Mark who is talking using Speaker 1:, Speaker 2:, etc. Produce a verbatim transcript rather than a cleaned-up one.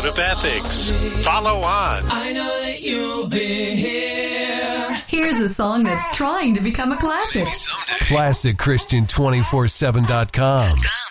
Speaker 1: Code of Ethics. Follow on.
Speaker 2: I know that you'll be here.
Speaker 3: Here's a song that's trying to become a classic.
Speaker 4: Classic Christian two forty-seven dot com.